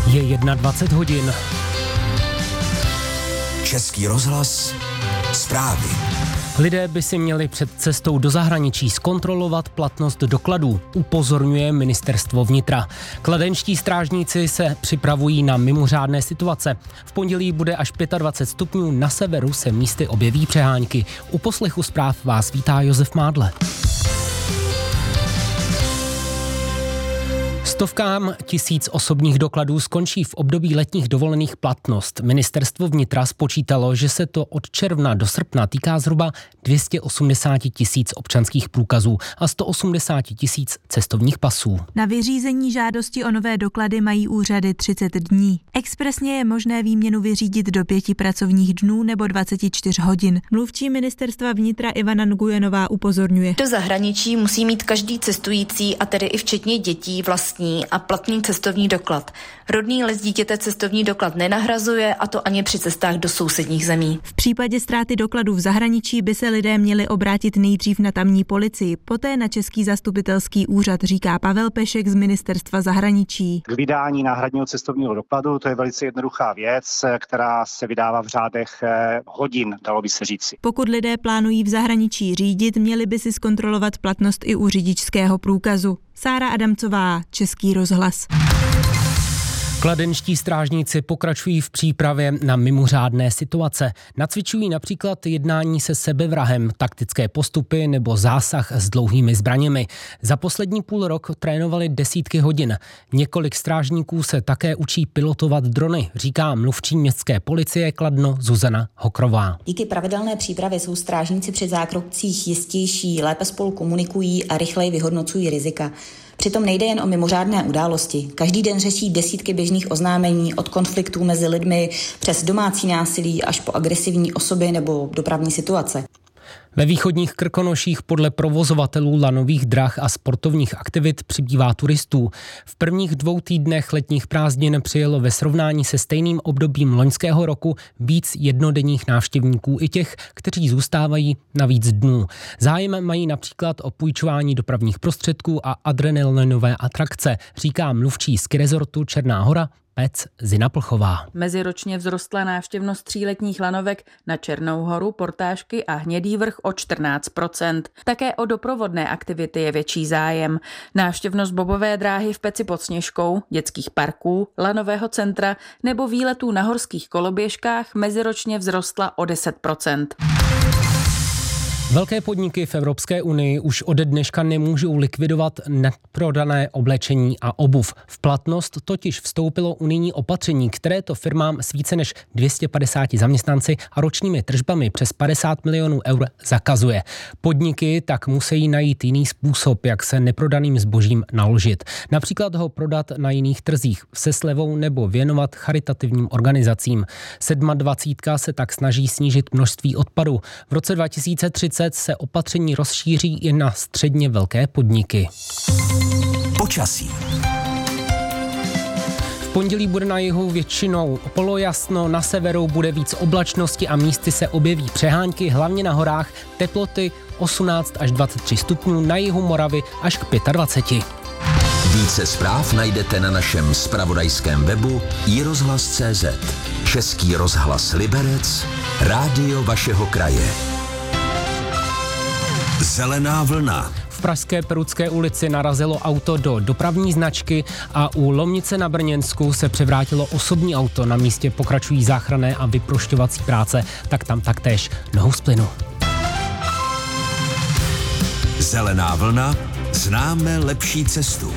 Je 21 hodin. Český rozhlas, zprávy. Lidé by si měli před cestou do zahraničí zkontrolovat platnost dokladů, upozorňuje Ministerstvo vnitra. Kladenští strážníci se připravují na mimořádné situace. V pondělí bude až 25 stupňů, na severu se místy objeví přehánky. U poslechu zpráv vás vítá Josef Mádle. Stovkám tisíc osobních dokladů skončí v období letních dovolených platnost. Ministerstvo vnitra spočítalo, že se to od června do srpna týká zhruba 280 tisíc občanských průkazů a 180 tisíc cestovních pasů. Na vyřízení žádosti o nové doklady mají úřady 30 dní. Expresně je možné výměnu vyřídit do 5 pracovních dnů nebo 24 hodin. Mluvčí Ministerstva vnitra Ivana Nguyenová upozorňuje. Do zahraničí musí mít každý cestující, a tedy i včetně dětí, vlastní a platný cestovní doklad. Rodný list dítěte cestovní doklad nenahrazuje, a to ani při cestách do sousedních zemí. V případě ztráty dokladů v zahraničí by se lidé měli obrátit nejdřív na tamní policii, poté na Český zastupitelský úřad, říká Pavel Pešek z Ministerstva zahraničí. K vydání náhradního cestovního dokladu to je velice jednoduchá věc, která se vydává v řádech hodin, dalo by se říci. Pokud lidé plánují v zahraničí řídit, měli by si zkontrolovat platnost i u řidičského průkazu. Sára Adamcová, Český rozhlas. Kladenští strážníci pokračují v přípravě na mimořádné situace. Nacvičují například jednání se sebevrahem, taktické postupy nebo zásah s dlouhými zbraněmi. Za poslední půl rok trénovali desítky hodin. Několik strážníků se také učí pilotovat drony, říká mluvčí městské policie Kladno Zuzana Hokrová. Díky pravidelné přípravě jsou strážníci při zákrocích jistější, lépe spolu komunikují a rychleji vyhodnocují rizika. Přitom nejde jen o mimořádné události. Každý den řeší desítky běžných oznámení od konfliktů mezi lidmi přes domácí násilí až po agresivní osoby nebo dopravní situace. Ve východních Krkonoších podle provozovatelů lanových drah a sportovních aktivit přibývá turistů. V prvních 2 týdnech letních prázdnin přijelo ve srovnání se stejným obdobím loňského roku víc jednodenních návštěvníků i těch, kteří zůstávají na víc dnů. Zájem mají například o půjčování dopravních prostředků a adrenalinové atrakce, říká mluvčí ski rezortu Černá Hora Zina Plchová. Meziročně vzrostla návštěvnost 3letních lanovek na Černou horu, Portášky a Hnědý vrch o 14%. Také o doprovodné aktivity je větší zájem. Návštěvnost bobové dráhy v Peci pod Sněžkou, dětských parků, lanového centra nebo výletů na horských koloběžkách meziročně vzrostla o 10%. Velké podniky v Evropské unii už ode dneška nemůžou likvidovat neprodané oblečení a obuv. V platnost totiž vstoupilo unijní opatření, které to firmám s více než 250 zaměstnanci a ročními tržbami přes 50 milionů eur zakazuje. Podniky tak musí najít jiný způsob, jak se neprodaným zbožím naložit. Například ho prodat na jiných trzích se slevou nebo věnovat charitativním organizacím. 27 se tak snaží snížit množství odpadu. V roce 2030 se opatření rozšíří i na středně velké podniky. Počasí. V pondělí bude na jihu většinou polojasno, na severu bude víc oblačnosti a místy se objeví přehánky, hlavně na horách, teploty 18 až 23 stupňů, na jihu Moravy až k 25. Více zpráv najdete na našem zpravodajském webu iRozhlas.cz. Český rozhlas Liberec, rádio vašeho kraje. Zelená vlna. V pražské Perutské ulici narazilo auto do dopravní značky a u Lomnice na Brněnsku se převrátilo osobní auto. Na místě pokračují záchranné a vyprošťovací práce, tak tam taktéž nohou z plynu. Zelená vlna. Známe lepší cestu.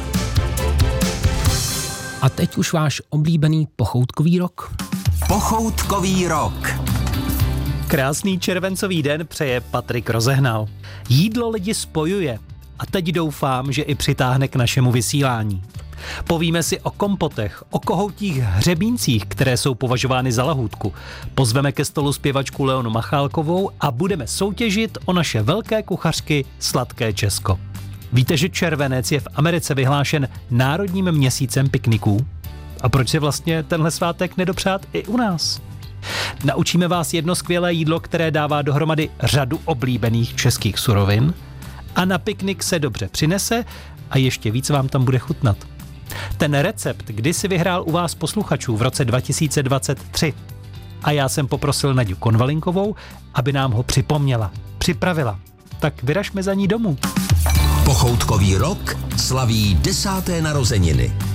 A teď už váš oblíbený pochoutkový rok. Pochoutkový rok. Krásný červencový den přeje Patrik Rozehnal. Jídlo lidi spojuje a teď doufám, že i přitáhne k našemu vysílání. Povíme si o kompotech, o kohoutích hřebíncích, které jsou považovány za lahůdku. Pozveme ke stolu zpěvačku Leonu Machálkovou a budeme soutěžit o naše velké kuchařky Sladké Česko. Víte, že červenec je v Americe vyhlášen národním měsícem pikniků? A proč si vlastně tenhle svátek nedopřát i u nás? Naučíme vás jedno skvělé jídlo, které dává dohromady řadu oblíbených českých surovin a na piknik se dobře přinese a ještě víc vám tam bude chutnat. Ten recept kdysi vyhrál u vás posluchačů v roce 2023. A já jsem poprosil Naďu Konvalinkovou, aby nám ho připravila. Tak vyražme za ní domů. Pochoutkový rok slaví 10. narozeniny.